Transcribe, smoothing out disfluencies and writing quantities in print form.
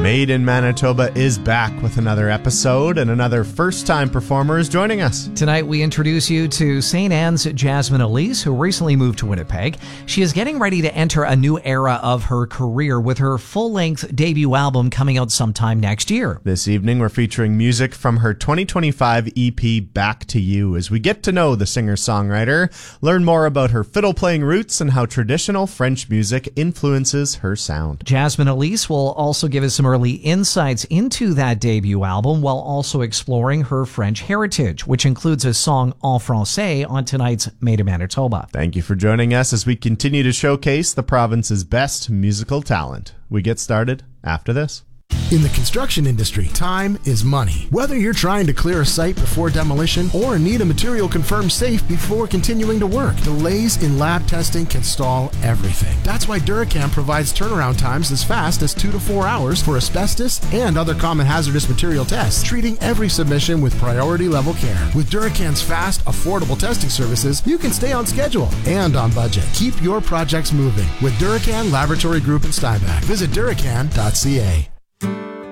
Made in Manitoba is back with another episode, and another first-time performer is joining us. Tonight we introduce you to St. Anne's Jasmine Elise, who recently moved to Winnipeg. She is getting ready to enter a new era of her career with her full-length debut album coming out sometime next year. This evening we're featuring music from her 2025 EP Back to You as we get to know the singer-songwriter, learn more about her fiddle-playing roots and how traditional French music influences her sound. Jasmine Elise will also give us some early insights into that debut album while also exploring her French heritage, which includes a song en français on tonight's Made in Manitoba. Thank you for joining us as we continue to showcase the province's best musical talent. We get started after this. In the construction industry, time is money. Whether you're trying to clear a site before demolition or need a material confirmed safe before continuing to work, delays in lab testing can stall everything. That's why Duracam provides turnaround times as fast as 2 to 4 hours for asbestos and other common hazardous material tests, treating every submission with priority level care. With Duracan's fast, affordable testing services, you can stay on schedule and on budget. Keep your projects moving with Duracan Laboratory Group in Steinbach. Visit Duracan.ca.